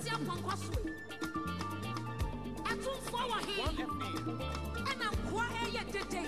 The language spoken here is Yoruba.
kwankwaso. Atum for wa he. And I'm quiet dede.